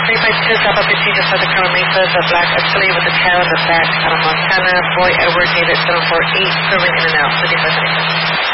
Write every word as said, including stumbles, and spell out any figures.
three five two, South fifteen to Southern Carmen Mesa, the black Escalade with the tail in the back out of Montana. Boy Edward, David seven four eight, serving in and out, fifty-five ninety-five.